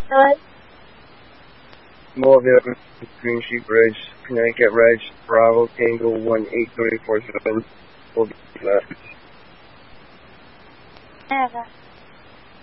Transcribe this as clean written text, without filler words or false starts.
Hello? Mobile Green Sheep Bridge, Connecticut Reg, Bravo, Tango 18347. Will be left. Okay.